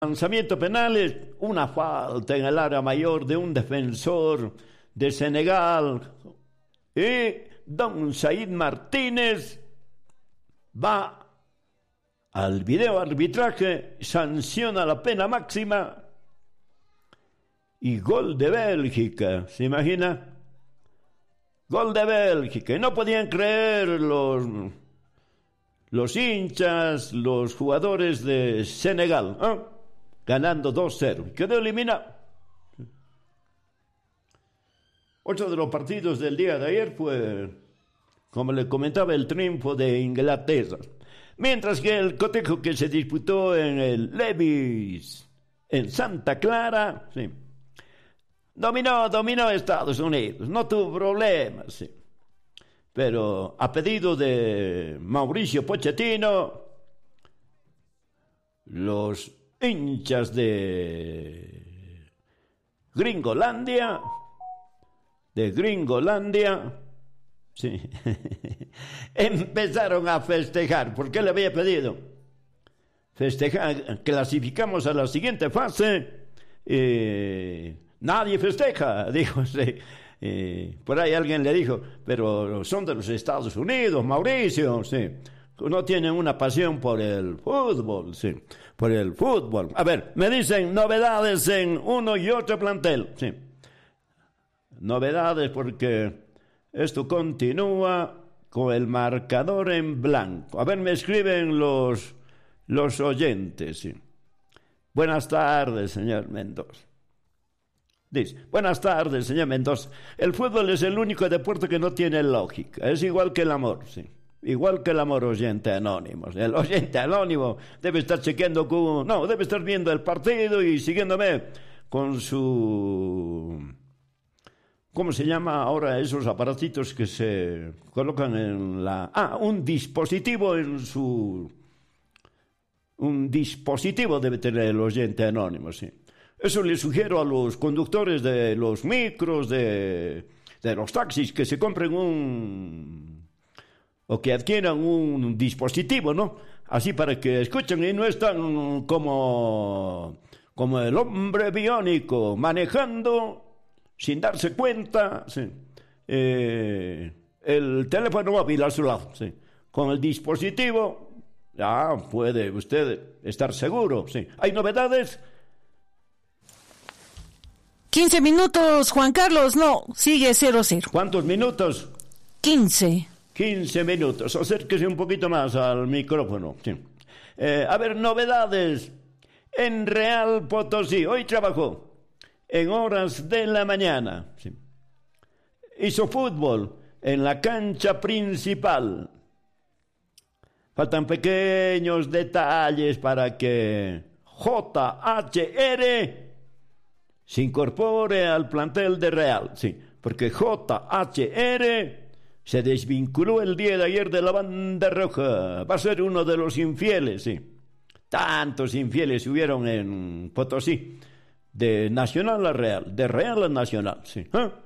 Lanzamiento penal es una falta en el área mayor de un defensor de Senegal. Y don Said Martínez va al video arbitraje, sanciona la pena máxima y gol de Bélgica. ¿Se imagina? Gol de Bélgica. Y no podían creer los hinchas, los jugadores de Senegal, ganando 2-0. Quedó eliminado. Otro de los partidos del día de ayer fue, como le comentaba, el triunfo de Inglaterra. Mientras que el cotejo que se disputó en el Levi's, en Santa Clara, sí, dominó Estados Unidos, no tuvo problemas, sí. Pero a pedido de Mauricio Pochettino, los hinchas de Gringolandia, sí, empezaron a festejar. ¿Por qué le había pedido? Festejar, clasificamos a la siguiente fase. Nadie festeja, dijo. Sí. Por ahí alguien le dijo, pero son de los Estados Unidos, Mauricio, sí. No tienen una pasión por el fútbol, sí, por el fútbol. A ver, me dicen novedades en uno y otro plantel, sí. Novedades porque esto continúa con el marcador en blanco. A ver, me escriben los oyentes, sí. Buenas tardes, señor Mendoza. Dice, buenas tardes, señor Mendoza. El fútbol es el único deporte que no tiene lógica. Es igual que el amor, sí. Igual que el amor, oyente anónimo. El oyente anónimo debe estar chequeando debe estar viendo el partido y siguiéndome con su... ¿Cómo se llama ahora esos aparatitos que se colocan en la... un dispositivo en su... Un dispositivo debe tener el oyente anónimo, sí. Eso le sugiero a los conductores de los micros, de los taxis, que se compren o que adquieran un dispositivo, ¿no? Así para que escuchen y no están como el hombre biónico, manejando sin darse cuenta, sí. El teléfono móvil a su lado, sí. Con el dispositivo, puede usted estar seguro, sí. ¿Hay novedades? 15 minutos, Juan Carlos, no, sigue 0-0. ¿Cuántos minutos? 15. 15 minutos, acérquese un poquito más al micrófono, sí. A ver, novedades en Real Potosí. Hoy trabajó en horas de la mañana, sí. Hizo fútbol en la cancha principal. Faltan pequeños detalles para que JHR se incorpore al plantel de Real, sí, porque JHR se desvinculó el día de ayer de la banda roja. Va a ser uno de los infieles, sí. Tantos infieles hubieron en Potosí. De Nacional a Real, de Real a Nacional, sí.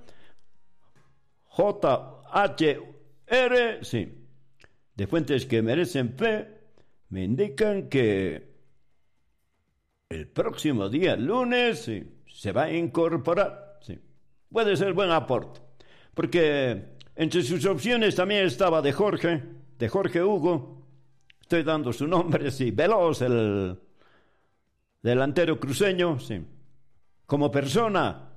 JHR, sí. De fuentes que merecen fe, me indican que el próximo día, lunes, sí, se va a incorporar, sí. Puede ser buen aporte, porque entre sus opciones también estaba de Jorge Hugo, estoy dando su nombre, sí, Veloz, el delantero cruceño, sí. Como persona,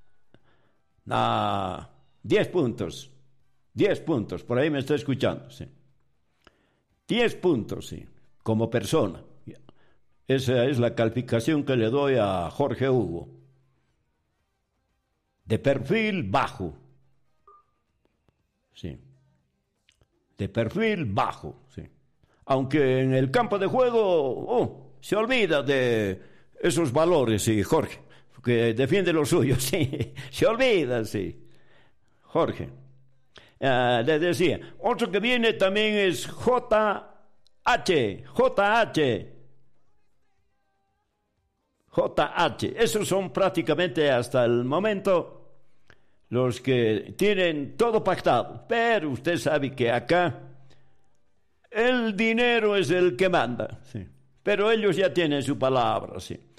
10 puntos, por ahí me está escuchando, sí. 10 puntos, sí, como persona. Esa es la calificación que le doy a Jorge Hugo. De perfil bajo. Sí. De perfil bajo, sí. Aunque en el campo de juego, se olvida de esos valores, sí, Jorge, que defiende lo suyo, sí. Se olvida, sí. Jorge. Le decía, otro que viene también es JH. Esos son prácticamente hasta el momento los que tienen todo pactado. Pero usted sabe que acá el dinero es el que manda, sí. pero ellos ya tienen su palabra, sí.